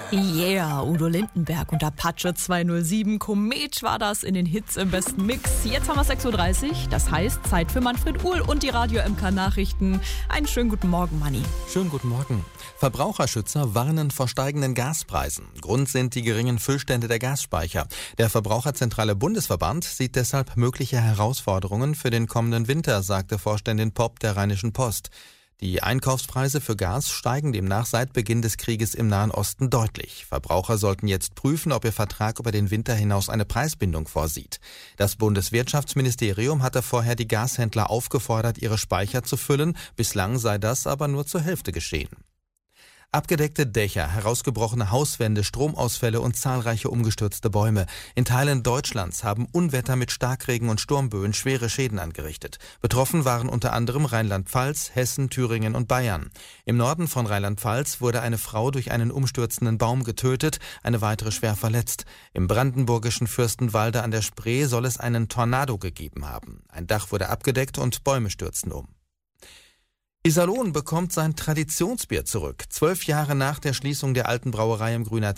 Yeah, Udo Lindenberg und Apache 207. Komet war das in den Hits im besten Mix. Jetzt haben wir 6.30 Uhr, das heißt Zeit für Manfred Uhl und die Radio MK Nachrichten. Einen schönen guten Morgen, Manni. Schönen guten Morgen. Verbraucherschützer warnen vor steigenden Gaspreisen. Grund sind die geringen Füllstände der Gasspeicher. Der Verbraucherzentrale Bundesverband sieht deshalb mögliche Herausforderungen für den kommenden Winter, sagte Vorständin Popp der Rheinischen Post. Die Einkaufspreise für Gas steigen demnach seit Beginn des Krieges im Nahen Osten deutlich. Verbraucher sollten jetzt prüfen, ob ihr Vertrag über den Winter hinaus eine Preisbindung vorsieht. Das Bundeswirtschaftsministerium hatte vorher die Gashändler aufgefordert, ihre Speicher zu füllen. Bislang sei das aber nur zur Hälfte geschehen. Abgedeckte Dächer, herausgebrochene Hauswände, Stromausfälle und zahlreiche umgestürzte Bäume. In Teilen Deutschlands haben Unwetter mit Starkregen und Sturmböen schwere Schäden angerichtet. Betroffen waren unter anderem Rheinland-Pfalz, Hessen, Thüringen und Bayern. Im Norden von Rheinland-Pfalz wurde eine Frau durch einen umstürzenden Baum getötet, eine weitere schwer verletzt. Im brandenburgischen Fürstenwalde an der Spree soll es einen Tornado gegeben haben. Ein Dach wurde abgedeckt und Bäume stürzten um. Iserlohn bekommt sein Traditionsbier zurück. 12 Jahre nach der Schließung der alten Brauerei im Grüner